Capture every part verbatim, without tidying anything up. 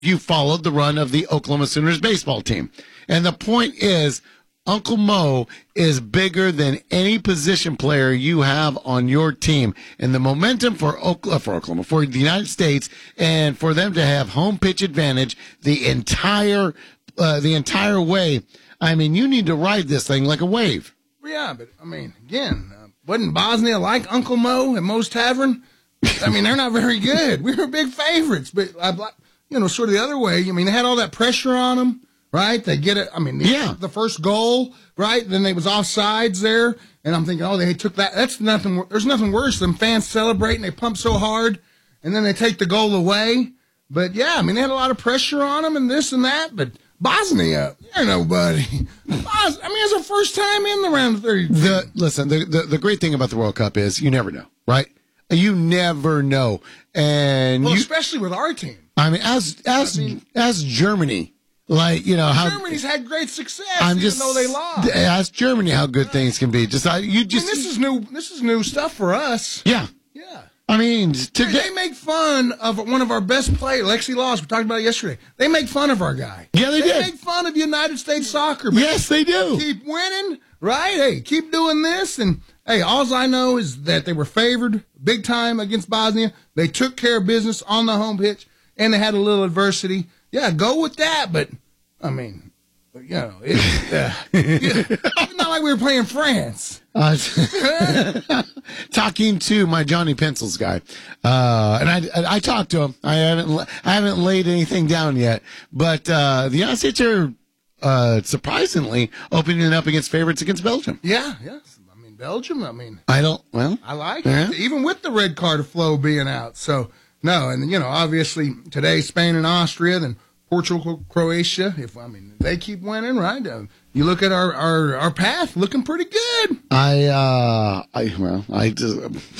you followed the run of the Oklahoma Sooners baseball team. And the point is, Uncle Mo is bigger than any position player you have on your team. And the momentum for Oklahoma, for Oklahoma, for the United States, and for them to have home pitch advantage the entire, uh, the entire way. I mean, you need to ride this thing like a wave. Yeah, but I mean, again, uh, wasn't Bosnia like Uncle Mo at Moe's Tavern? I mean, they're not very good. We were big favorites, but I, you know, sort of the other way. I mean, they had all that pressure on them. Right? They get it. I mean, yeah. the first goal, right? Then they was offsides there. And I'm thinking, oh, they took that. That's nothing. There's nothing worse than fans celebrating. They pump so hard and then they take the goal away. But yeah, I mean, they had a lot of pressure on them and this and that. But Bosnia, they're nobody. Bos- I mean, it's our first time in the round of thirty. The, listen, the, the, the great thing about the World Cup is you never know, right? You never know. And well, you, especially with our team. I mean, as, as, I mean, as Germany. Like, you know, how Germany's had great success, I'm even just, though they lost. Ask Germany how good things can be. Just, I, you just. I mean, this is new. This is new stuff for us. Yeah, yeah. I mean, to they, get, they make fun of one of our best players, Lexi Laws. We talked about it yesterday. They make fun of our guy. Yeah, they, they did. They make fun of United States soccer. But yes, they do. Keep winning, right? Hey, keep doing this, and hey, all I know is that they were favored big time against Bosnia. They took care of business on the home pitch, and they had a little adversity. Yeah, go with that, but. I mean, you know, it's, uh, it's not like we were playing France. Uh, talking to my Johnny Pencils guy, uh, and I, I talked to him. I haven't, I haven't laid anything down yet, but uh, the United States are uh, surprisingly opening it up against favorites against Belgium. Yeah, yeah. I mean, Belgium. I mean, I don't. Well, I like yeah. it, even with the red card of Flo being out. So no, and you know, obviously today Spain and Austria, then. Portugal, Croatia. If I mean they keep winning, right? Uh, you look at our, our, our path, looking pretty good. I uh, I well, I just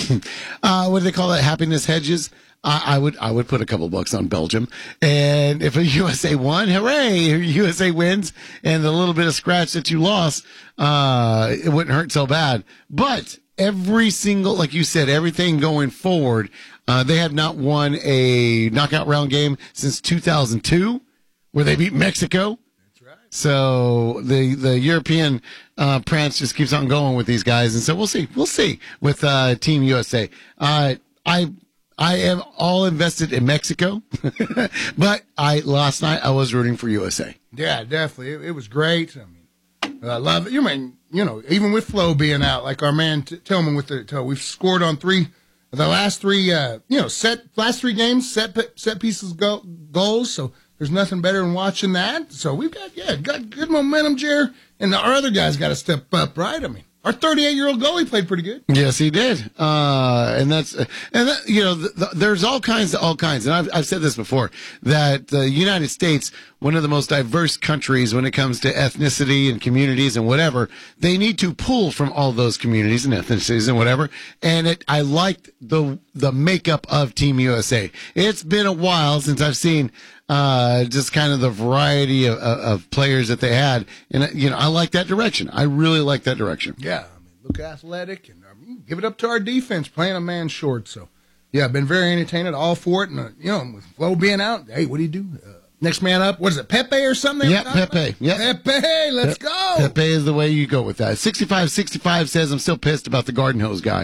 uh, what do they call that? Happiness hedges. I, I would I would put a couple bucks on Belgium, and if a U S A won, hooray! U S A wins, and the little bit of scratch that you lost, uh, it wouldn't hurt so bad. But every single, like you said, everything going forward. Uh, they have not won a knockout round game since two thousand two, where they beat Mexico. That's right. So the the European uh, prance just keeps on going with these guys, and so we'll see. We'll see with uh, Team U S A. Uh, I I am all invested in Mexico, but I last night I was rooting for U S A. Yeah, definitely. It, it was great. I mean, I love it. You mean you know even with Flo being out, like our man T- Tillman with the toe, we've scored on three. The last three, uh, you know, set last three games, set set pieces go, goals. So there's nothing better than watching that. So we've got yeah, got good momentum, Jer, and our other guys got to step up, right? I mean, our thirty-eight year old goalie played pretty good. Yes, he did. Uh, and that's and that, you know, the, the, there's all kinds of all kinds. And I've I've said this before that the United States, one of the most diverse countries when it comes to ethnicity and communities and whatever, they need to pull from all those communities and ethnicities and whatever. And it, I liked the the makeup of Team U S A. It's been a while since I've seen uh, just kind of the variety of, of, of players that they had, and you know, I like that direction. I really like that direction. Yeah, I mean, look athletic, and I mean, give it up to our defense playing a man short. So, yeah, I've been very entertained, all for it, and uh, you know, with Flo being out, hey, what do you do? Uh, Next man up, what is it, Pepe or something? Yeah, Pepe. Yeah, Pepe, let's Pe- go. Pepe is the way you go with that. sixty-five sixty-five says, I'm still pissed about the garden hose guy.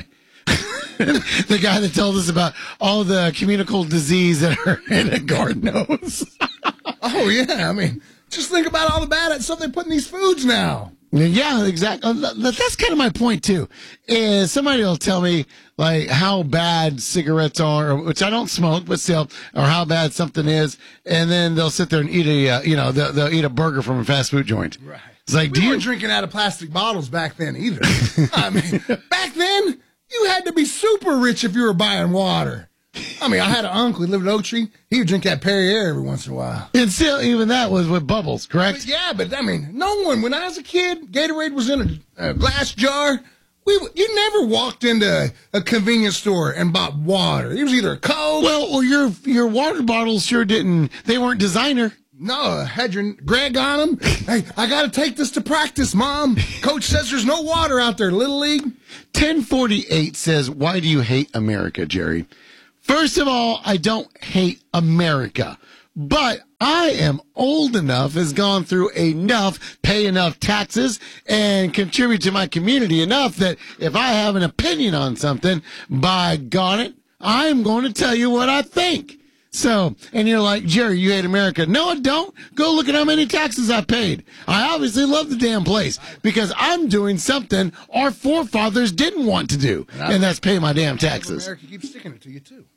The guy that told us about all the communicable disease that are in a garden hose. Oh, yeah. I mean, just think about all the bad stuff they put in these foods now. Yeah, exactly. That's kind of my point, too, is somebody will tell me, like, how bad cigarettes are, which I don't smoke, but still, or how bad something is, and then they'll sit there and eat a, uh, you know, they'll, they'll eat a burger from a fast food joint. Right. It's like, we do weren't you... drinking out of plastic bottles back then either. I mean, back then, you had to be super rich if you were buying water. I mean, I had an uncle who lived in Oak Tree. He would drink that Perrier every once in a while. And still, even that was with bubbles, correct? But yeah, but I mean, no one, when I was a kid, Gatorade was in a, a glass jar. We, you never walked into a convenience store and bought water. It was either a Coke. Well, or your your water bottles sure didn't, they weren't designer. No, had your Greg on them. Hey, I got to take this to practice, Mom. Coach says there's no water out there, Little League. ten forty-eight says, why do you hate America, Jerry? First of all, I don't hate America, but I am old enough, has gone through enough, pay enough taxes, and contribute to my community enough that if I have an opinion on something, by God it, I'm going to tell you what I think. So, and you're like, Jerry, you hate America. No, I don't. Go look at how many taxes I paid. I obviously love the damn place because I'm doing something our forefathers didn't want to do, and, and that's pay my damn taxes. America keeps sticking it to you, too.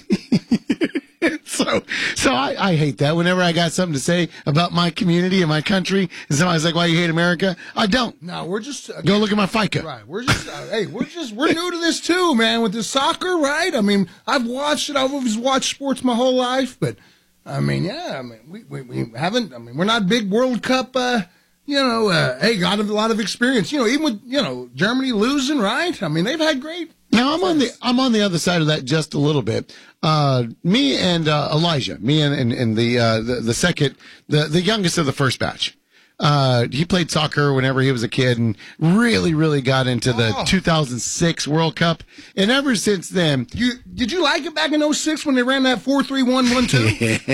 So, so I, I hate that. Whenever I got something to say about my community and my country, and somebody's like, "Why you hate America?" I don't. No, we're just uh, go look at my FICA. Right. We're just uh, hey, we're just we're new to this too, man. With this soccer, right? I mean, I've watched it. I've always watched sports my whole life, but I mean, yeah, I mean, we we, we haven't. I mean, we're not big World Cup. Uh, you know, uh, hey, got a lot of experience. You know, even with you know Germany losing, right? I mean, they've had great. Now I'm on the I'm on the other side of that just a little bit. Uh, me and uh, Elijah, me and, and, and the, uh, the the second, the the youngest of the first batch. Uh, he played soccer whenever he was a kid and really, really got into the oh. two thousand six World Cup. And ever since then, you did you like it back in oh six when they ran that four three one one two?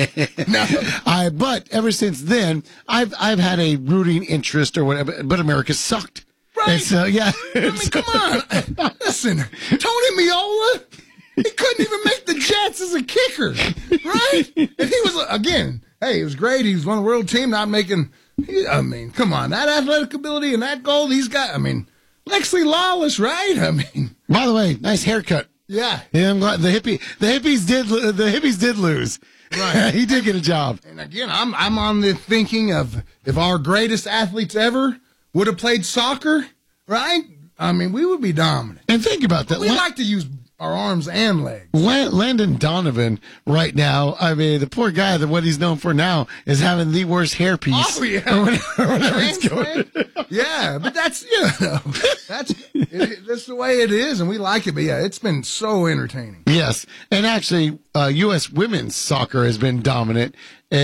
No, I. But ever since then, I've I've had a rooting interest or whatever. But America sucked. Right. And so yeah. I mean, come on. Listen, Tony Meola, he couldn't even make the Jets as a kicker, right? And he was again. Hey, it was great. He was on the world team, not making. He, I mean, come on, that athletic ability and that goal. These guys. I mean, Lexley Lawless, right? I mean, by the way, nice haircut. Yeah, yeah. I'm glad the hippie, the hippies did, the hippies did lose. Right, he did get a job. And again, I'm I'm on the thinking of if our greatest athletes ever would have played soccer, right? I mean, we would be dominant. And think about that. We like to use our arms and legs. Landon Donovan right now, I mean, the poor guy, that what he's known for now is having the worst hairpiece. Oh, yeah. Or whatever, or whatever he's going. Yeah, but that's, you know, that's, it, that's the way it is, and we like it. But, yeah, it's been so entertaining. Yes. And actually, uh, U S women's soccer has been dominant.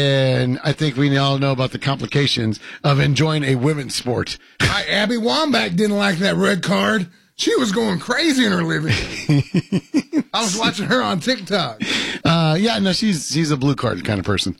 And I think we all know about the complications of enjoying a women's sport. Right, Abby Wambach didn't like that red card. She was going crazy in her living room. I was watching her on TikTok. Uh, yeah, no, she's she's a blue card kind of person.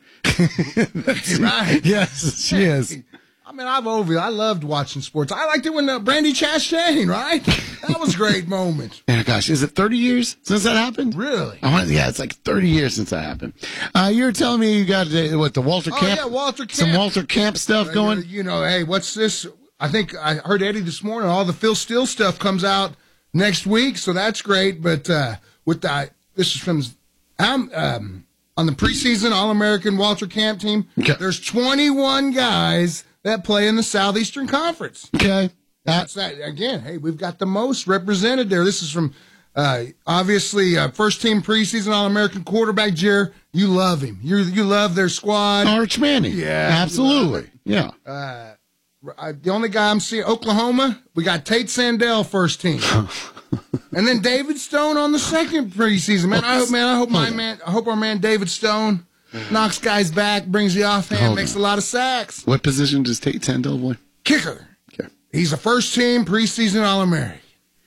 Right? Yes, she is. I mean, I've over. I loved watching sports. I liked it when uh, Brandy Chastain, right? That was a great moment. Oh gosh, is it thirty years since that happened? Really? I want, yeah, it's like thirty years since that happened. Uh, you were telling me you got uh, what the Walter oh, Camp? Yeah, Walter Camp. Some Walter Camp stuff uh, going. You know, hey, what's this? I think I heard Eddie this morning. All the Phil Steele stuff comes out next week, so that's great. But uh, with the this is from um, um, on the preseason All-American Walter Camp team. Okay. There's twenty-one guys that play in the Southeastern Conference. Okay, that's that again. Hey, we've got the most represented there. This is from uh, obviously uh, first team preseason All-American quarterback Jer. You love him. You you love their squad. Arch Manning. Yeah, absolutely. Yeah. Uh, I, the only guy I'm seeing, Oklahoma, we got Tate Sandell first team, and then David Stone on the second preseason. Man, I hope, man, I hope my man, I hope our man David Stone knocks guys back, brings the offhand, Hold makes on. a lot of sacks. What position does Tate Sandell play? Kicker. Okay. He's a first team preseason All-American.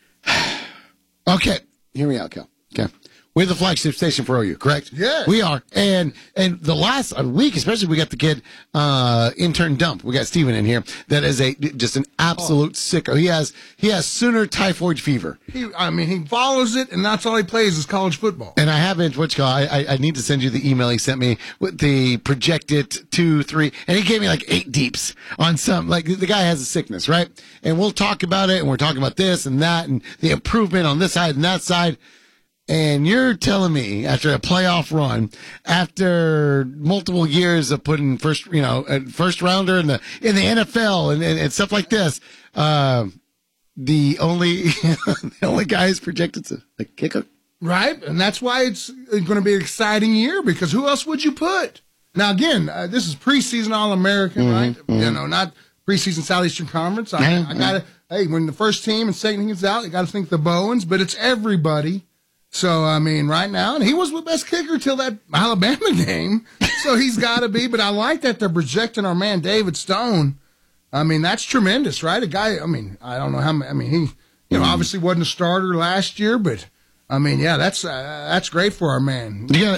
Okay, hear me out, Cal. Okay. We're the flagship station for O U, correct? Yes. We are. And and the last week, especially, we got the kid, uh, intern Dump. We got Steven in here. That is a just an absolute oh. sicko. He has he has Sooner typhoid fever. He, I mean, he follows it, and that's all he plays is college football. And I haven't, what you call, I, I, I need to send you the email he sent me with the projected two, three, and he gave me like eight deeps on some, like the guy has a sickness, right? And we'll talk about it, and we're talking about this and that, and the improvement on this side and that side. And you're telling me after a playoff run, after multiple years of putting first, you know, a first rounder in the in the N F L and, and, and stuff like this, uh, the only the only guy is projected to a kicker, right? And that's why it's going to be an exciting year because who else would you put? Now again, uh, this is preseason All-American, mm-hmm, right? Mm-hmm. You know, not preseason Southeastern Conference. I, mm-hmm. I got to hey, when the first team and second team is out, you got to think the Bowens, but it's everybody. So, I mean, right now, and he was the best kicker till that Alabama game, so he's got to be. But I like that they're projecting our man David Stone. I mean, that's tremendous, right? A guy, I mean, I don't know how many, I mean, he, you know, obviously wasn't a starter last year, but, I mean, yeah, that's uh, that's great for our man. You got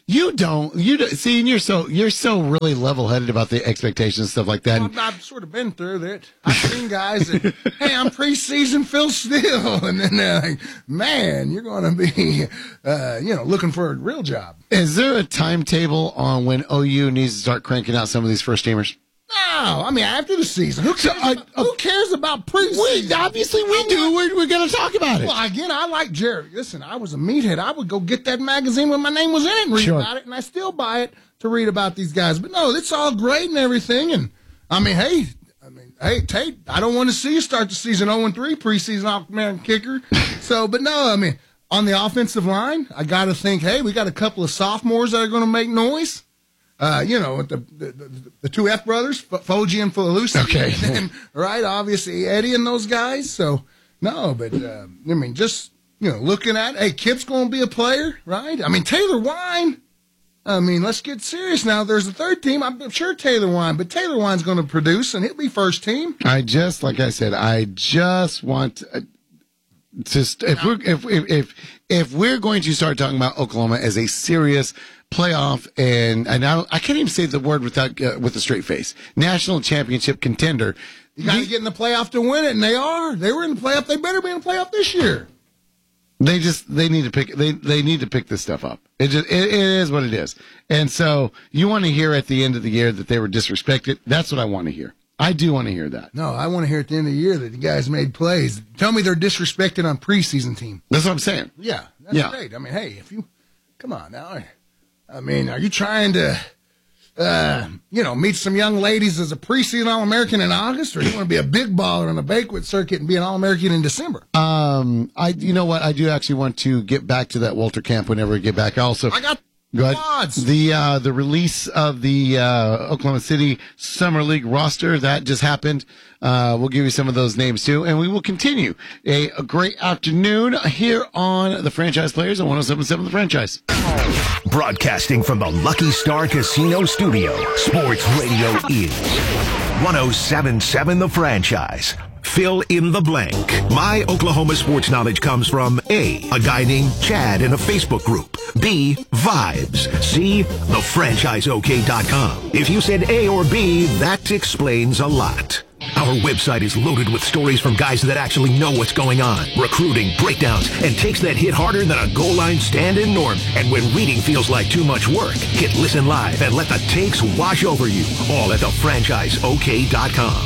You don't. You don't, see, and you're so you're so really level-headed about the expectations and stuff like that. Well, I've sort of been through that. I've seen guys that, hey, I'm preseason Phil Steele, and then they're like, man, you're going to be, uh, you know, looking for a real job. Is there a timetable on when O U needs to start cranking out some of these first-teamers? No, I mean, after the season. Who cares, I, about, who cares about preseason? We, obviously, we do. We're, we're going to talk about it. Well, again, I like Jerry. Listen, I was a meathead. I would go get that magazine when my name was in it and read Sure. about it, and I still buy it to read about these guys. But no, it's all great and everything. And I mean, hey, I mean, hey, Tate, I don't want to see you start the season oh and three, preseason man kicker. So, but no, I mean, on the offensive line, I got to think, hey, we got a couple of sophomores that are going to make noise. Uh, you know, the, the the the two F brothers, Foji and Falusi. Okay. And, right, obviously Eddie and those guys. So, no, but, uh, I mean, just, you know, looking at, hey, Kip's going to be a player, right? I mean, Taylor Wine, I mean, let's get serious now. There's a third team. I'm sure Taylor Wine, but Taylor Wine's going to produce, and he'll be first team. I just, like I said, I just want uh, to, st- if we're, if, if, if, if we're going to start talking about Oklahoma as a serious playoff, and, and I, I can't even say the word without, uh, with a straight face, national championship contender. You got to get in the playoff to win it, and they are. They were in the playoff. They better be in the playoff this year. They just, they need to pick, they, they need to pick this stuff up. It just, it, it is what it is. And so you want to hear at the end of the year that they were disrespected. That's what I want to hear. I do want to hear that. No, I want to hear at the end of the year that the guys made plays. Tell me they're disrespected on preseason team. That's what I'm saying. Yeah, that's Yeah. great. I mean, hey, if you, come on now. I mean, are you trying to, uh, you know, meet some young ladies as a preseason All-American in August, or do you want to be a big baller on the banquet circuit and be an All-American in December? Um, I, you know what? I do actually want to get back to that Walter Camp whenever we get back. Also, I got Go ahead. odds. The uh, the release of the uh, Oklahoma City Summer League roster that just happened. Uh, we'll give you some of those names too, and we will continue a, a great afternoon here on the Franchise Players on one oh seven point seven The Franchise. Broadcasting from the Lucky Star Casino Studio, Sports Radio is one oh seven point seven The Franchise. Fill in the blank. My Oklahoma sports knowledge comes from A, a guy named Chad in a Facebook group. B, vibes. C, the franchise O K dot com. If you said A or B, that explains a lot. Our website is loaded with stories from guys that actually know what's going on, recruiting, breakdowns, and takes that hit harder than a goal line stand-in norm. And when reading feels like too much work, hit listen live and let the takes wash over you. All at the franchise O K dot com.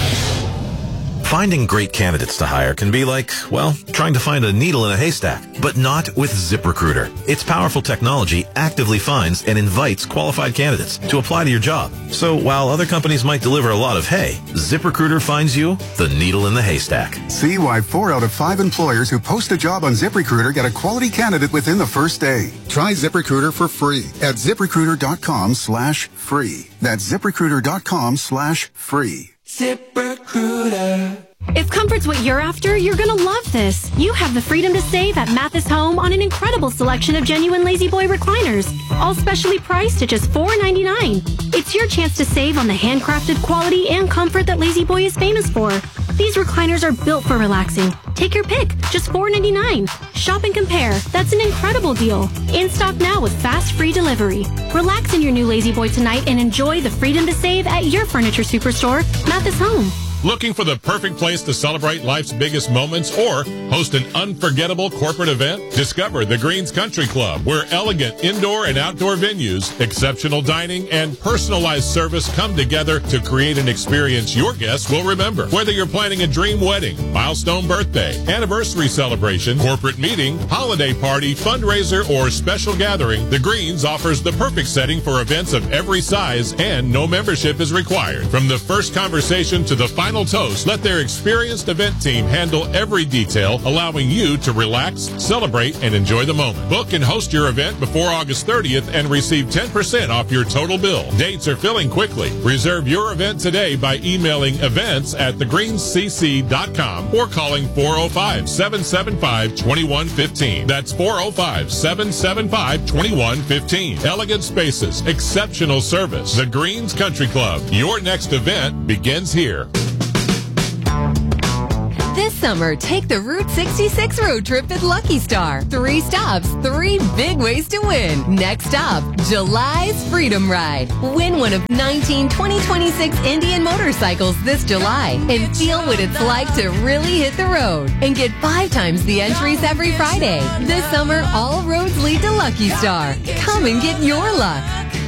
Finding great candidates to hire can be like, well, trying to find a needle in a haystack, but not with ZipRecruiter. Its powerful technology actively finds and invites qualified candidates to apply to your job. So while other companies might deliver a lot of hay, ZipRecruiter finds you the needle in the haystack. See why four out of five employers who post a job on ZipRecruiter get a quality candidate within the first day. Try ZipRecruiter for free at ZipRecruiter.com slash free. That's ZipRecruiter.com slash free. ZipRecruiter. If comfort's what you're after, you're gonna love this. You have the freedom to save at Mathis Home on an incredible selection of genuine Lazy Boy recliners, all specially priced at just four ninety-nine. It's your chance to save on the handcrafted quality and comfort that Lazy Boy is famous for. These recliners are built for relaxing. Take your pick, just four ninety-nine. Shop and compare. That's an incredible deal. In stock now with fast free delivery. Relax in your new Lazy Boy tonight and enjoy the freedom to save at your furniture superstore, Mathis Home. Looking for the perfect place to celebrate life's biggest moments or host an unforgettable corporate event? Discover the Greens Country Club, where elegant indoor and outdoor venues, exceptional dining, and personalized service come together to create an experience your guests will remember. Whether you're planning a dream wedding, milestone birthday, anniversary celebration, corporate meeting, holiday party, fundraiser, or special gathering, the Greens offers the perfect setting for events of every size, and no membership is required. From the first conversation to the final toast, let their experienced event team handle every detail, allowing you to relax, celebrate, and enjoy the moment. Book and host your event before August thirtieth and receive ten percent off your total bill. Dates are filling quickly. Reserve your event today by emailing events at the greens c c dot com or calling four oh five, seven seven five, two one one five. That's four oh five, seven seven five, two one one five. Elegant spaces, exceptional service. The Greens Country Club. Your next event begins here. This summer, take the Route sixty-six road trip at Lucky Star. Three stops, three big ways to win. Next up, July's Freedom Ride. Win one of nineteen twenty twenty-six Indian motorcycles this July and feel what it's like to really hit the road. And get five times the entries every Friday. This summer, all roads lead to Lucky Star. Come and get your luck.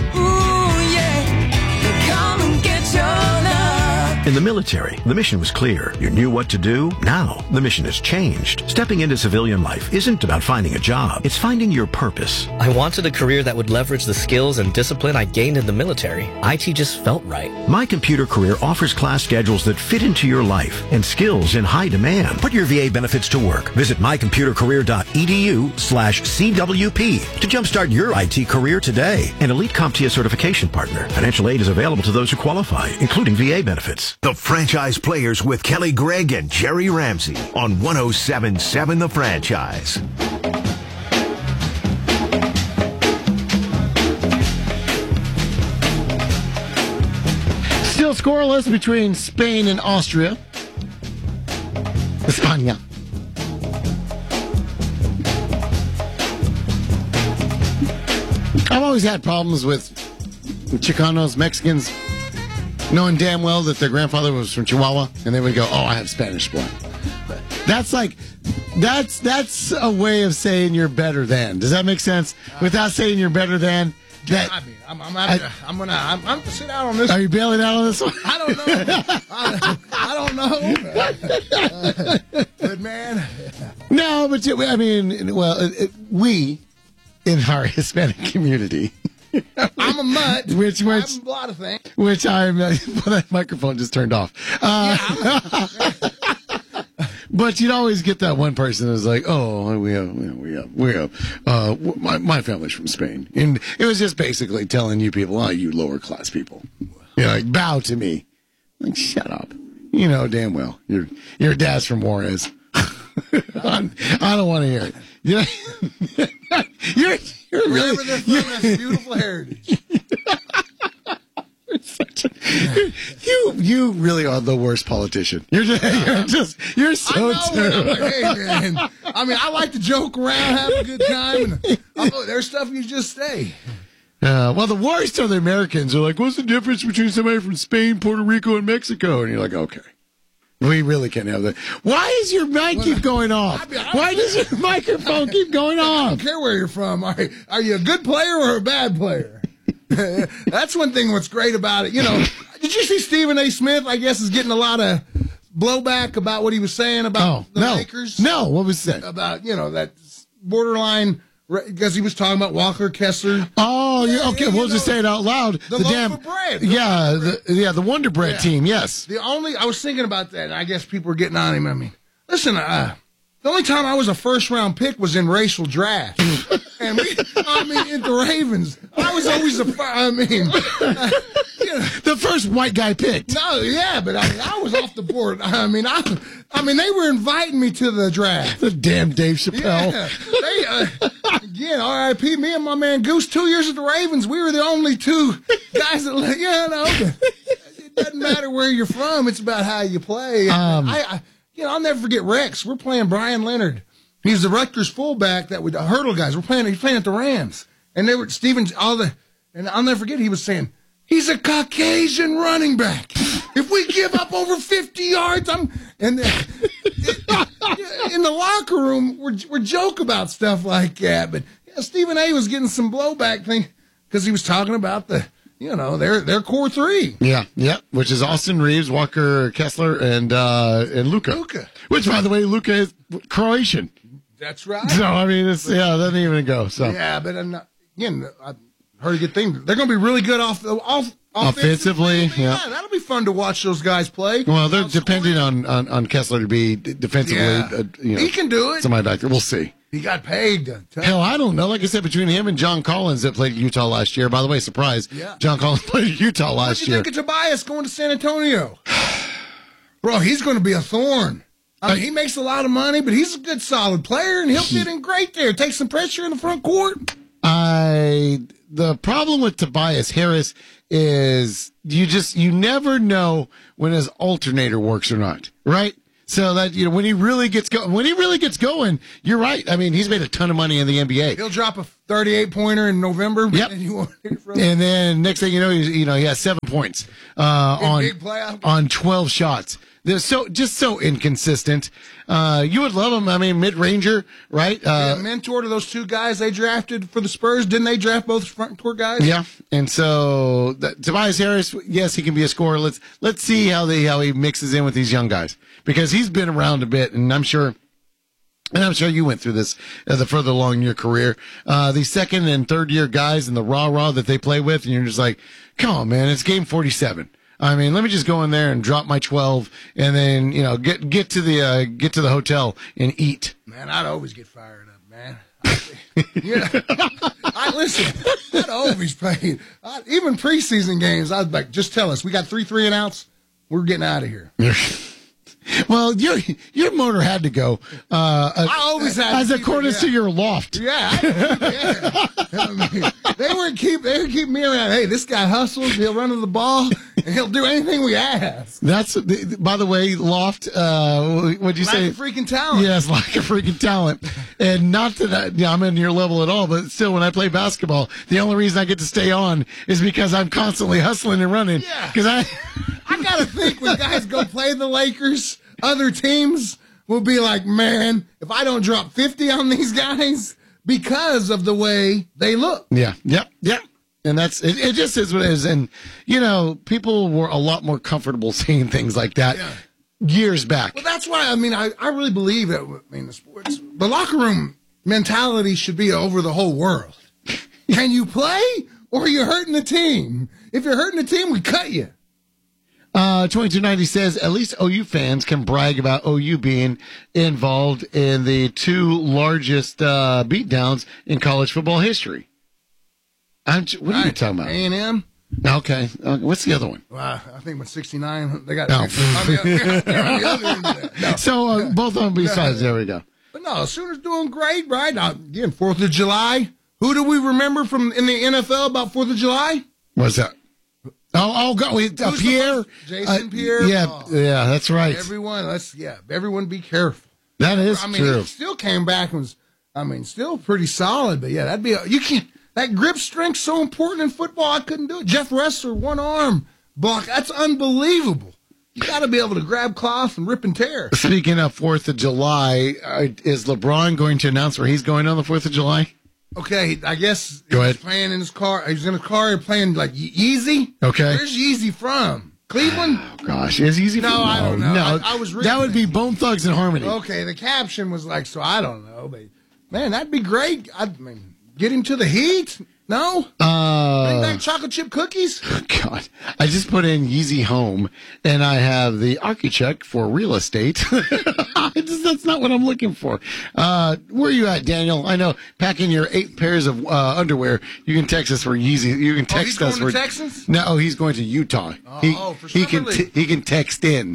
In the military, the mission was clear. You knew what to do. Now, the mission has changed. Stepping into civilian life isn't about finding a job. It's finding your purpose. I wanted a career that would leverage the skills and discipline I gained in the military. I T just felt right. My Computer Career offers class schedules that fit into your life and skills in high demand. Put your V A benefits to work. Visit my computer career dot e d u slash C W P to jumpstart your I T career today. An Elite CompTIA certification partner. Financial aid is available to those who qualify, including V A benefits. The Franchise Players with Kelly Gregg and Jerry Ramsey on one oh seven point seven The Franchise. Still scoreless between Spain and Austria. España. I've always had problems with Chicanos, Mexicans, knowing damn well that their grandfather was from Chihuahua, and they would go, "Oh, I have Spanish blood." That's like, that's that's a way of saying you're better than. Does that make sense? Without saying you're better than. That, I mean, I'm, I'm, I'm, I, I'm gonna, I'm, I'm gonna sit out on this. Are you bailing out on this one? I don't know. I, I don't know. But man, no, but you- I mean, well, it, it, we in our Hispanic community. I'm a mutt. Which, which, I'm a lot of things. Which I'm. Uh, well, that microphone just turned off. Uh, Yeah, but you'd always get that one person who's like, "Oh, we have, we have, we have. Uh, my my family's from Spain," and it was just basically telling you people, "Oh, you lower class people, you know, like bow to me." Like, shut up. You know damn well your your dad's from Juarez. I don't want to hear it. You know, you're you're really wherever they're from, that's beautiful heritage. Such a, you you really are the worst politician. You're just you're, just, you're so I know, terrible. hey, man. I mean, I like to joke around, have a good time, and I know there's stuff you just say. Uh, well, the worst are the Americans. They're like, "What's the difference between somebody from Spain, Puerto Rico, and Mexico?" And you're like, "Okay, we really can't have that." Why is your mic keep going off? I mean, I Why does your microphone keep going I off? don't care where you're from. Are, are you a good player or a bad player? That's one thing what's great about it. You know, did you see Stephen A. Smith, I guess, is getting a lot of blowback about what he was saying about Oh, the no. Lakers? No, what was that? About, you know, that borderline, because he was talking about Walker Kessler. Oh, yeah, okay. you we'll know, just say it out loud. the The, loaf damn, of bread. yeah, the, yeah, the Wonder Bread Yeah. team. Yes. The only, I was thinking about that, and I guess people were getting on him. I mean, listen, uh, the only time I was a first round pick was in racial draft. And we, I mean, in the Ravens, I was always a, I mean, uh, you know, The first white guy picked. no, yeah, but I mean, I was off the board. I mean, I, I mean, they were inviting me to the draft. The damn Dave Chappelle. Yeah, they, uh, again, R I P me and my man Goose, two years at the Ravens, we were the only two guys that, you know, it doesn't matter where you're from. It's about how you play. Um, I, I, you know, I'll never forget Rex. We're playing Brian Leonard. He's the Rutgers fullback that would, the hurdle guys. We're playing, he's playing at the Rams. And they were, Steven, all the, and I'll never forget, he was saying, he's a Caucasian running back. If we give up over fifty yards, I'm, and then, in the locker room, we're, we're joke about stuff like that. But yeah, Stephen A. was getting some blowback thing because he was talking about the, you know, their their core three. Yeah, yeah, which is Austin Reeves, Walker Kessler, and uh, and Luka. Luka. Which, by the way, Luka is Croatian. That's right. So, I mean, it's, yeah, it doesn't even go. So, Yeah, but I'm not, again, I heard a good thing. They're going to be really good off, off Offensively, offensively. yeah. That'll be fun to watch those guys play. well, they're Outscoring. depending on, on, on Kessler to be d- defensively. Yeah. Uh, you know, He can do it. Somebody back there. We'll see. He got paid. To tell Hell, I don't know. Like I said, between him and John Collins that played at Utah last year. By the way, surprise. Yeah. John Collins played at Utah What last do you year. think of Tobias going to San Antonio? Bro, he's going to be a thorn. I mean, he makes a lot of money, but he's a good, solid player, and he'll fit in great there. Take some pressure in the front court. I the problem with Tobias Harris is you just you never know when his alternator works or not, right? So that, you know, when he really gets going, when he really gets going, you're right. I mean, he's made a ton of money in the N B A. He'll drop a thirty-eight pointer in November. Yep. And, you won't hear from him. And then next thing you know, he's, you know, he has seven points uh, on big playoff. on twelve shots. They're so just so inconsistent. Uh, you would love him. I mean, mid-ranger, right? Uh, yeah, mentor to those two guys they drafted for the Spurs. Didn't they draft both front court guys? Yeah, and so the, Tobias Harris, yes, he can be a scorer. Let's let's see how they how he mixes in with these young guys, because he's been around a bit, and I'm sure. And I'm sure you went through this uh, the further along in your career. Uh, these second and third year guys and the rah rah that they play with, and you're just like, come on, man, it's game forty-seven. I mean, let me just go in there and drop my twelve, and then, you know, get get to the uh, get to the hotel and eat. Man, I'd always get fired up, man. I, yeah, I listen. I'd always play. I'd, even preseason games, I'd like, just tell us we got three three and outs. We're getting out of here. Well, your your motor had to go. Uh, I always had as to according it, yeah. to your loft. Yeah, yeah. I mean, they would keep they would keep me around. Hey, this guy hustles. He'll run to the ball and he'll do anything we ask. That's by the way, loft. Uh, what'd you like say? A freaking talent. Yes, like a freaking talent. And not that I, yeah, I'm in your level at all, but still, when I play basketball, the only reason I get to stay on is because I'm constantly hustling and running. Yeah, because I. I gotta think when guys go play the Lakers, other teams will be like, man, if I don't drop fifty on these guys because of the way they look. Yeah, yep, yep. And that's it, it just is what it is. And, you know, people were a lot more comfortable saying things like that yeah. years back. Well, that's why, I mean, I, I really believe that, I mean, the sports, the locker room mentality should be over the whole world. Can you play or are you hurting the team? If you're hurting the team, we cut you. Uh, twenty-two ninety says, at least O U fans can brag about O U being involved in the two largest uh, beatdowns in college football history. I'm, what are you talking about? A and M. Okay. Uh, what's the other one? Well, I think with sixty-nine, they got. No. on the, on the other end of that. No. So uh, both of them besides, there we go. But no, Sooners doing great, right? Now, again, fourth of July. Who do we remember from in the N F L about fourth of July? What's that? Oh, oh, God, wait, uh, Pierre, Jason uh, Pierre. Yeah, oh. yeah, that's right. Everyone, let's yeah, everyone, be careful. That is I mean, true. He still came back and was, I mean, still pretty solid. But yeah, that'd be a, you can't. That grip strength's so important in football. I couldn't do it. Jeff Wrestler, one arm block. That's unbelievable. You got to be able to grab cloth and rip and tear. Speaking of Fourth of July, uh, is LeBron going to announce where he's going on the Fourth of July? Okay, I guess Go he's ahead. playing in his car. He's in his car playing like Yeezy. Okay. Where's Yeezy from? Cleveland? Oh, gosh, is easy. No, for, I don't know. No, I- I was reading that would be Bone Thugs and Harmony. Okay, the caption was like, so I don't know, but man, that'd be great. I mean, get him to the Heat? No? Uh, Bring back chocolate chip cookies? God, I just put in Yeezy Home, and I have the architect for real estate. Just, that's not what I'm looking for. Uh, where are you at, Daniel? I know, packing your eight pairs of uh, underwear. You can text us for Yeezy. You can Oh, text he's going us to for Texas? No, he's going to Utah. Oh, he, oh, for he Summer can League. t- he can text in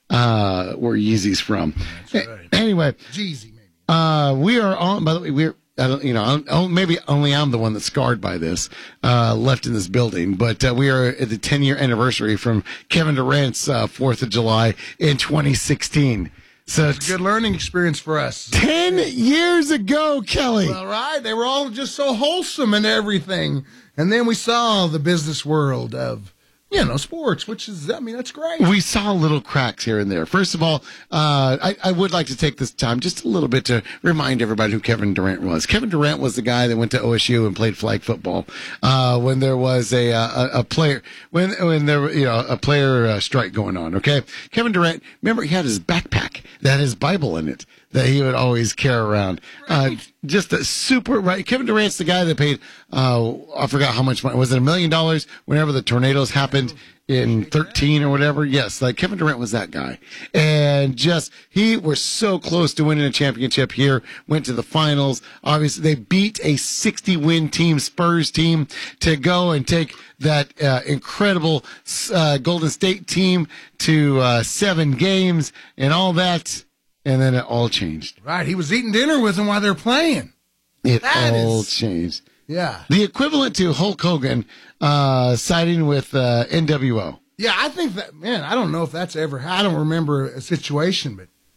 uh, where Yeezy's from. That's right. A- anyway, Jeezy, maybe. uh, we are on. By the way, we're. I don't, you know, I'm, oh, maybe only I'm the one that's scarred by this, uh, left in this building. But uh, we are at the ten-year anniversary from Kevin Durant's uh, Fourth of July in twenty sixteen. So It's a good learning experience for us. ten years ago, Kelly. All right. They were all just so wholesome and everything. And then we saw the business world of, you know, sports, which is, I mean, that's great. We saw little cracks here and there. First of all, uh, I, I would like to take this time just a little bit to remind everybody who Kevin Durant was. Kevin Durant was the guy that went to O S U and played flag football uh, when there was a, a a player when when there were, you know, a player uh, strike going on. Okay, Kevin Durant. Remember, he had his backpack that had his Bible in it that he would always carry around. Uh, just a super right. Kevin Durant's the guy that paid. Uh, I forgot how much money. Was it a million dollars? Whenever the tornadoes happened in thirteen or whatever. Yes, like Kevin Durant was that guy, and just he was so close to winning a championship here. Went to the finals. Obviously, they beat a sixty-win team, Spurs team, to go and take that uh, incredible uh, Golden State team to uh, seven games and all that. And then it all changed. Right. He was eating dinner with them while they're playing. It That all is- changed. Yeah. The equivalent to Hulk Hogan uh, siding with uh, N W O. Yeah, I think that, man, I don't know if that's ever, I don't remember a situation, but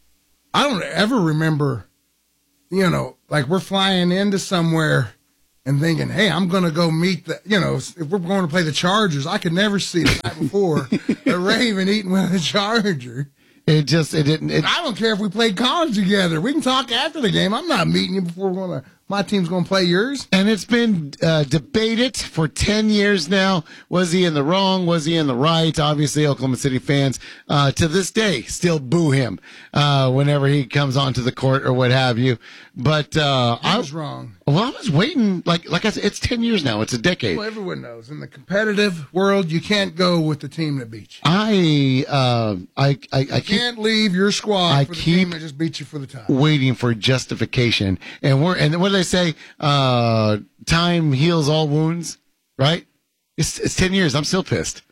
I don't ever remember, you know, like we're flying into somewhere and thinking, hey, I'm going to go meet the, you know, if we're going to play the Chargers, I could never see the night before a Raven eating with a Charger. It just, it didn't. It, I don't care if we played college together. We can talk after the game. I'm not meeting you before we're going to, my team's going to play yours. And it's been uh, debated for ten years now. Was he in the wrong? Was he in the right? Obviously, Oklahoma City fans uh, to this day still boo him uh, whenever he comes onto the court or what have you. But uh, I I was wrong. Well, I was waiting. Like like I said, it's ten years now. It's a decade. Well, everyone knows in the competitive world, you can't go with the team that beat you. I uh, I I, I You keep can't leave your squad I for the keep team that just beat you for the title. waiting for justification. And we're and what do they say? Uh, time heals all wounds, right? It's, it's ten years. I'm still pissed,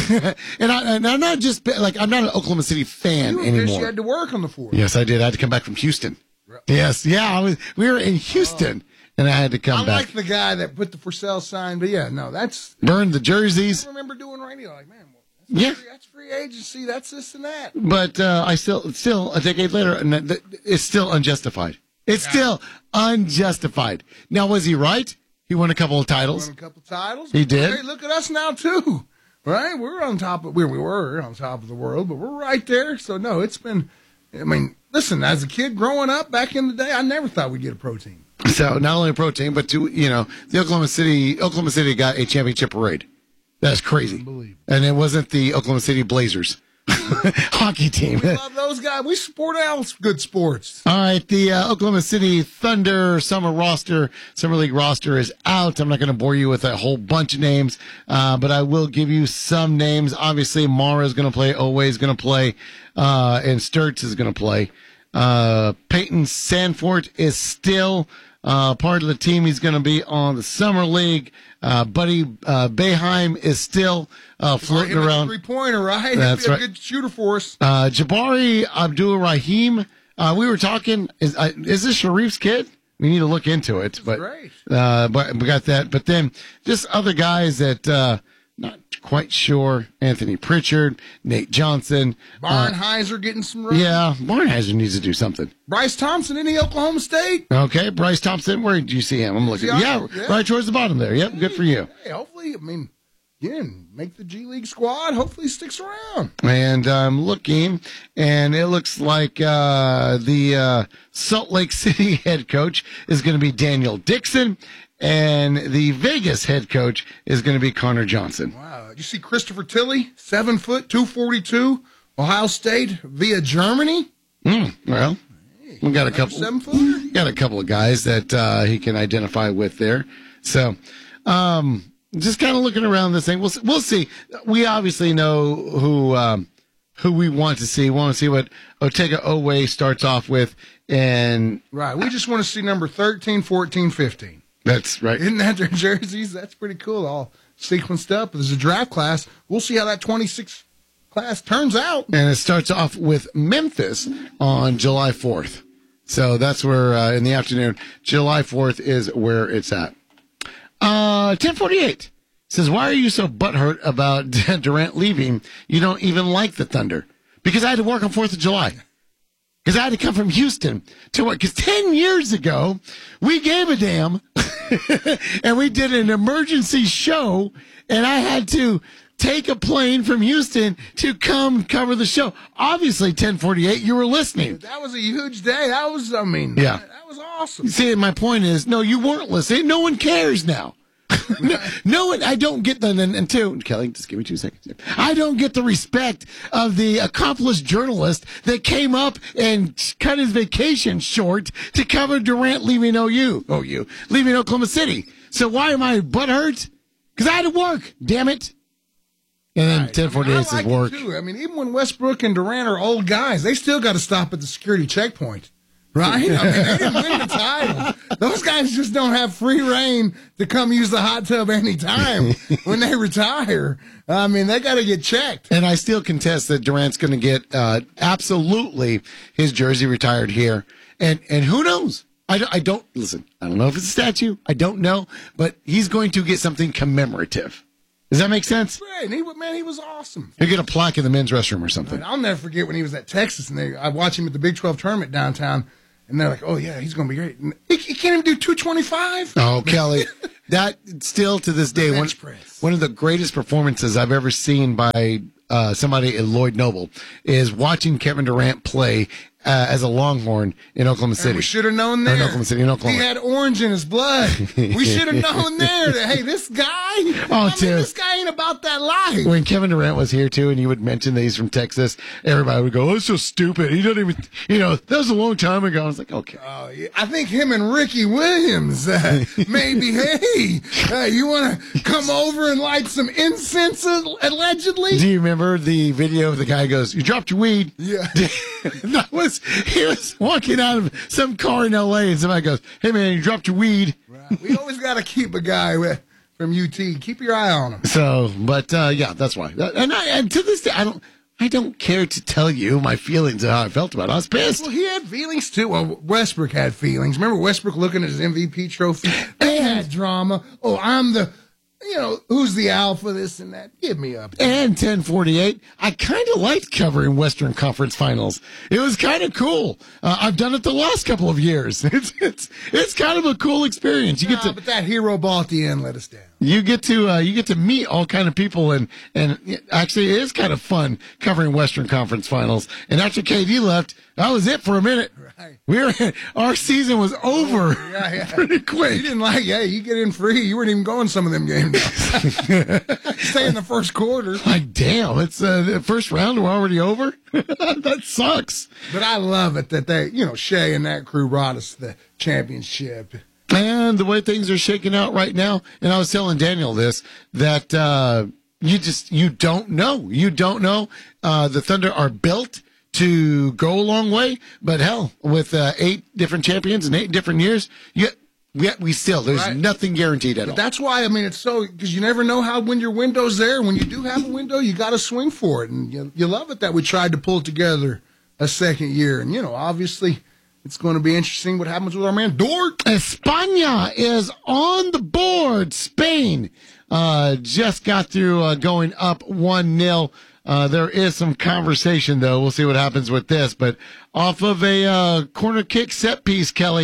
and, I, and I'm not just like I'm not an Oklahoma City fan You were anymore. pissed you had to work on the fourth. Yes, I did. I had to come back from Houston. Yes, yeah, I was. We were in Houston, and I had to come I back. like the guy that put the for sale sign, but yeah, no, that's. Burned the jerseys. I remember doing radio like, man, well, that's Yeah. free, that's free agency. That's this and that. But uh, I still, still a decade later, and that- that- it's still unjustified. It's still unjustified. Now, was he right? He won a couple of titles. Won a couple titles. He did. Hey, look at us now too, right? We're on top of where we were on top of the world, but we're right there. So no, it's been. I mean, listen, as a kid growing up back in the day, I never thought we'd get a pro team. So not only a pro team, but to you know, the Oklahoma City Oklahoma City got a championship parade. That's crazy. And it wasn't the Oklahoma City Blazers hockey team. We love those guys. We support all good sports. All right, the uh, Oklahoma City Thunder summer roster, summer league roster is out. I'm not going to bore you with a whole bunch of names, uh, but I will give you some names. Obviously, Mara is going to play, Owe is going to play, uh, and Sturts is going to play. Uh, Peyton Sanford is still uh, part of the team. He's going to be on the summer league. Uh, Buddy uh, Boeheim is still uh, floating around. Three pointer, right? That's He'd be right. a good shooter for us. Uh, Jabari Abdul Rahim. Uh, we were talking. Is uh, is this Sharif's kid? We need to look into it. But great. Uh, but we got that. But then just other guys that uh, not quite sure. Anthony Pritchard, Nate Johnson. Uh, Barnheiser getting some run. yeah, Barnheiser needs to do something. Bryce Thompson, any Oklahoma State? Okay, Bryce Thompson. Where do you see him? I'm looking. Yeah, Yeah, yeah. right towards the bottom there. Yep, good for you. Hey, hopefully, I mean, again, make the G League squad. Hopefully, he sticks around. And I'm looking, and it looks like uh, the uh, Salt Lake City head coach is going to be Daniel Dixon, and the Vegas head coach is going to be Connor Johnson. Wow. Did you see Christopher Tilley, seven foot, two forty-two, Ohio State via Germany? Mm, well, we got a couple. Seven footer? Got a couple of guys that uh, he can identify with there. So, um, just kind of looking around this thing. We'll we'll see. We obviously know who um, who we want to see. We want to see what Otega Owe starts off with, and Right. We just want to see number thirteen, fourteen, fifteen. that's right. Isn't that their jerseys? That's pretty cool. All sequenced up. There's a draft class. We'll see how that twenty-six class turns out. And it starts off with Memphis on July fourth. So that's where, uh, in the afternoon, July fourth is where it's at. Uh, ten forty-eight says, why are you so butthurt about Durant leaving? You don't even like the Thunder. Because I had to work on fourth of July. Because I had to come from Houston to work. Because ten years ago, we gave a damn and we did an emergency show, and I had to take a plane from Houston to come cover the show. Obviously, ten forty-eight, you were listening. That was a huge day. That was, I mean, Yeah. that was awesome. See, my point is, no, you weren't listening. No one cares now. no, no one, I don't get the, and, and two, Kelly, just give me two seconds here. I don't get the respect of the accomplished journalist that came up and cut his vacation short to cover Durant leaving O U, O U, leaving Oklahoma City. So why am I butthurt? Because I had to work, damn it. And then ten forty-eight I like says it, work. too. I mean, even when Westbrook and Durant are old guys, they still got to stop at the security checkpoint. Right? I mean, they didn't win the title. Those guys just don't have free reign to come use the hot tub anytime when they retire. I mean, they got to get checked. And I still contest that Durant's going to get uh, absolutely his jersey retired here. And and who knows? I don't, I don't, listen, I don't know if it's a statue. I don't know. But he's going to get something commemorative. Does that make sense? Right, and he, man, he was awesome. He'll get a plaque in the men's restroom or something. And I'll never forget when he was at Texas, and they, I watched him at the Big twelve tournament downtown, and they're like, oh, yeah, he's going to be great. And he, he can't even do two twenty-five. Oh, Kelly, that still to this day, one, one of the greatest performances I've ever seen by uh, somebody at Lloyd Noble is watching Kevin Durant play Uh, as a Longhorn in Oklahoma City. And we should have known there. Or in Oklahoma City, in Oklahoma. He had orange in his blood. We should have known there that, hey, this guy, oh, I mean, dude. this guy ain't about that life. When Kevin Durant was here, too, and you would mention that he's from Texas, everybody would go, oh, it's so stupid. He doesn't even, you know, that was a long time ago. I was like, okay. Oh, yeah. I think him and Ricky Williams, uh, maybe, hey, uh, you want to come over and light some incense, allegedly? Do you remember the video of the guy goes, you dropped your weed? Yeah. That was, he was walking out of some car in L A and somebody goes, hey man, you dropped your weed. Right. We always got to keep a guy with, from U T. Keep your eye on him. So, but uh, yeah, that's why. And, I, and to this day, I don't, I don't care to tell you my feelings of how I felt about it. I was pissed. Well, he had feelings too. Well, Westbrook had feelings. Remember Westbrook looking at his M V P trophy? They had drama. Oh, I'm the, you know, who's the alpha, this and that. Give me up. And ten forty-eight, I kind of liked covering Western Conference Finals. It was kind of cool. Uh, I've done it the last couple of years. It's it's it's kind of a cool experience. You nah, get to, but that hero ball at the end let us down. You get to uh, you get to meet all kind of people, and and actually it is kind of fun covering Western Conference Finals. And after K D left, that was it for a minute. Right. We were our season was over oh, yeah, yeah. pretty quick. You didn't like, yeah, you get in free. You weren't even going some of them games. Stay in the first quarter. Like, damn, it's uh, the first round. We're already over. That sucks. But I love it that they, you know, Shea and that crew brought us the championship. And the way things are shaking out right now, and I was telling Daniel this, that uh, you just, you don't know. You don't know. Uh, the Thunder are built to go a long way, but hell, with uh, eight different champions in eight different years, you, we, we still, there's right. nothing guaranteed at but all. That's why, I mean, it's so, because you never know how, when your window's there. When you do have a window, you got to swing for it. And you, you love it that we tried to pull together a second year. And, you know, obviously, it's going to be interesting what happens with our man Dort. España is on the board. Spain uh, just got through uh, going up one nil. Uh, there is some conversation, though. We'll see what happens with this. But off of a uh, corner kick set piece, Kelly.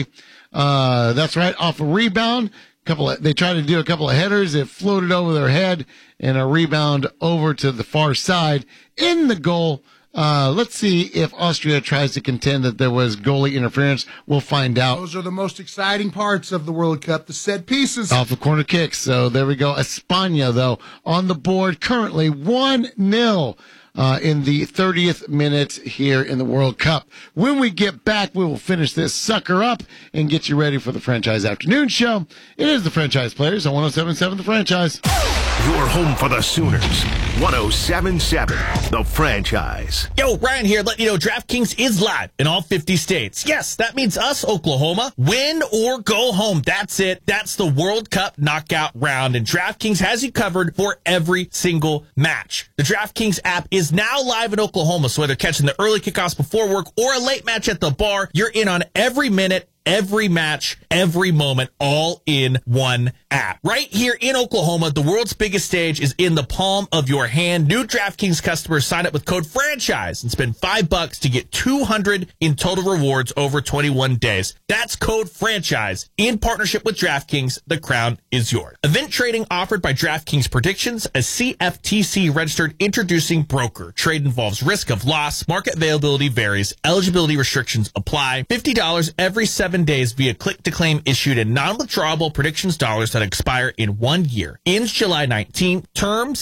Uh, that's right, off a rebound. Couple of, they tried to do a couple of headers. It floated over their head, and a rebound over to the far side in the goal. Uh, let's see if Austria tries to contend that there was goalie interference. We'll find out. Those are the most exciting parts of the World Cup, the set pieces. Off of corner kicks. So there we go. España, though, on the board currently one nil uh, in the thirtieth minute here in the World Cup. When we get back, we will finish this sucker up and get you ready for the Franchise Afternoon Show. It is the Franchise Players on one oh seven point seven The Franchise. Your home for the Sooners. one oh seven point seven The Franchise. Yo, Ryan here, letting you know DraftKings is live in all fifty states. Yes, that means us, Oklahoma. Win or go home. That's it. That's the World Cup knockout round, and DraftKings has you covered for every single match. The DraftKings app is now live in Oklahoma, so whether catching the early kickoffs before work or a late match at the bar, you're in on every minute, every match, every moment, all in one app. Right here in Oklahoma, the world's biggest stage is in the palm of your hand. New DraftKings customers sign up with code FRANCHISE and spend five bucks to get two hundred in total rewards over twenty-one days. That's code FRANCHISE. In partnership with DraftKings, the crown is yours. Event trading offered by DraftKings Predictions, a C F T C registered introducing broker. Trade involves risk of loss. Market availability varies. Eligibility restrictions apply. fifty dollars every seven days via click-to-claim issued in non-withdrawable predictions dollars that expire in one year. Ends July nineteenth. Terms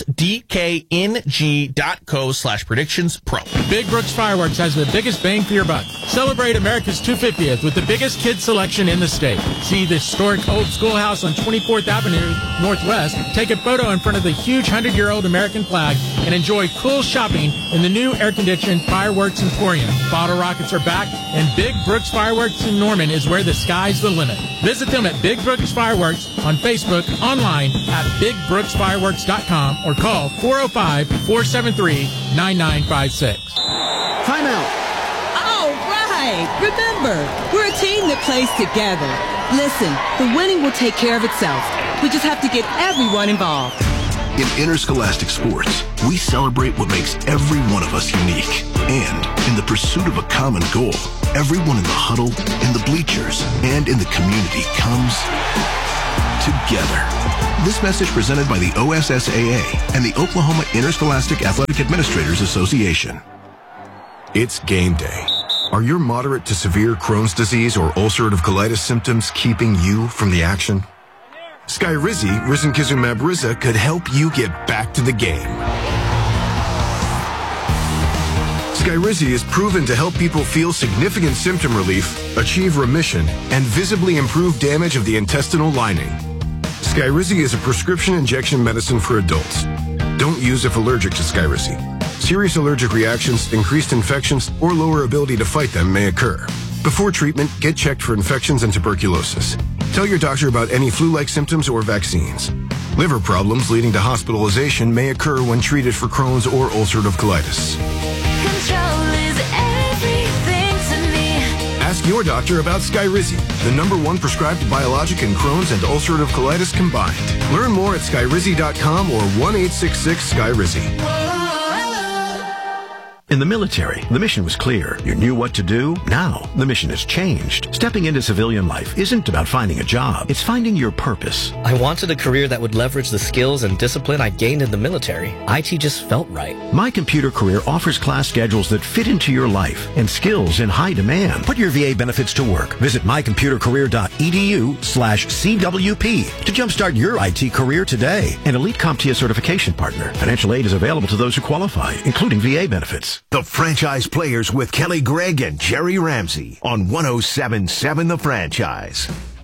dkng.co slash predictions pro. Big Brooks Fireworks has the biggest bang for your buck. Celebrate America's two hundred fiftieth with the biggest kids selection in the state. See the historic old schoolhouse on twenty-fourth Avenue Northwest. Take a photo in front of the huge hundred-year-old American flag and enjoy cool shopping in the new air-conditioned Fireworks Emporium. Bottle rockets are back, and Big Brooks Fireworks in Norman is where the sky's the limit. Visit them at Big Brooks Fireworks on Facebook, online at big brooks fireworks dot com, or call four oh five, four seven three, nine nine five six. Timeout. All right. Remember, we're a team that plays together. Listen, the winning will take care of itself. We just have to get everyone involved. In Interscholastic Sports, we celebrate what makes every one of us unique. And in the pursuit of a common goal, everyone in the huddle, in the bleachers, and in the community comes together. This message presented by the O S S A A and the Oklahoma Interscholastic Athletic Administrators Association. It's game day. Are your moderate to severe Crohn's disease or ulcerative colitis symptoms keeping you from the action? Skyrizi, risankizumab Riza, could help you get back to the game. Skyrizi is proven to help people feel significant symptom relief, achieve remission, and visibly improve damage of the intestinal lining. Skyrizi is a prescription injection medicine for adults. Don't use if allergic to Skyrizi. Serious allergic reactions, increased infections, or lower ability to fight them may occur. Before treatment, get checked for infections and tuberculosis. Tell your doctor about any flu-like symptoms or vaccines. Liver problems leading to hospitalization may occur when treated for Crohn's or ulcerative colitis. Control is everything to me. Ask your doctor about Skyrizi, the number one prescribed biologic in Crohn's and ulcerative colitis combined. Learn more at skyrizi dot com or one eight six six Skyrizi. In the military, the mission was clear. You knew what to do. Now, the mission has changed. Stepping into civilian life isn't about finding a job. It's finding your purpose. I wanted a career that would leverage the skills and discipline I gained in the military. I T just felt right. My Computer Career offers class schedules that fit into your life and skills in high demand. Put your V A benefits to work. Visit my computer career dot e d u slash C W P to jumpstart your I T career today. An elite CompTIA certification partner. Financial aid is available to those who qualify, including V A benefits. The Franchise Players with Kelly Gregg and Jerry Ramsey on one oh seven point seven The Franchise.